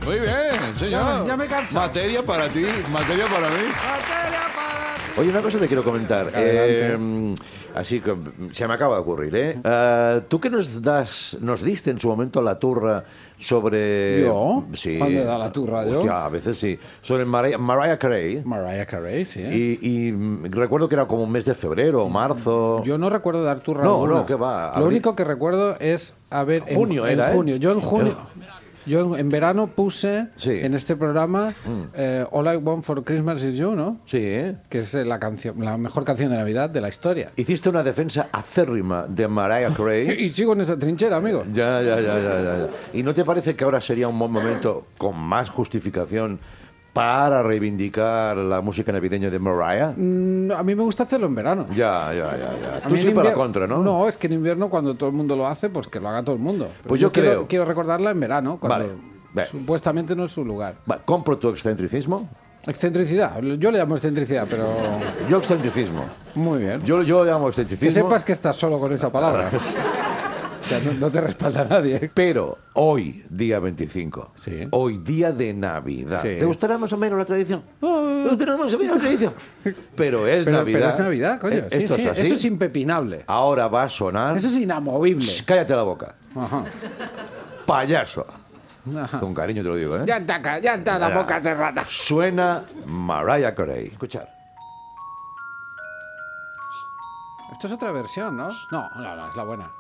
Muy bien, señor. Ya me canso. Materia para ti, materia para mí. Materia para... Oye, una cosa te quiero comentar. Así que se me acaba de ocurrir, ¿eh? Tú que nos diste en su momento la turra sobre... ¿Yo? Sí. ¿Cuándo he dado la turra yo? Hostia, a veces sí. Sobre Mariah Carey. Mariah Carey, sí. Y recuerdo que era como un mes de febrero o marzo. Yo no recuerdo dar turra No, alguna. no, ¿qué va? Lo único que recuerdo es, a ver, Junio en era, ¿eh? junio. Yo en junio... Yo en verano puse Sí. en este programa All I Want for Christmas Is You, ¿no? Sí, ¿eh? Que es la mejor canción de Navidad de la historia. Hiciste una defensa acérrima de Mariah Carey. Y sigo en esa trinchera, amigo. Ya. ¿Y no te parece que ahora sería un buen momento, con más justificación, para reivindicar la música navideña de Mariah? A mí me gusta hacerlo en verano. Ya. A Tú mí sí en para la invier- contra, ¿no? No, es que en invierno cuando todo el mundo lo hace, pues que lo haga todo el mundo. Pero Pues yo creo- quiero recordarla en verano, cuando Vale. supuestamente no es su lugar. Va, compro tu excentricismo. Excentricidad, yo le llamo excentricidad, pero Yo excentricismo. muy bien. Yo llamo Que excentricismo. sepas que estás solo con esa palabra. O sea, no te respalda nadie. Pero hoy, día 25, Sí. hoy día de Navidad. Sí. ¿Te gustará más o menos la tradición? ¿Te gustará más o menos la tradición? Pero es Pero Navidad. es Navidad, coño. Sí, Esto sí, es así. eso es impepinable. Ahora va a sonar... Eso es inamovible. Shh, cállate la boca. Ajá. Payaso. Ajá. Con cariño te lo digo, ¿eh? Ya está la boca cerrada. Suena Mariah Carey. Escuchar. Esto es otra versión, ¿no? No, es la buena.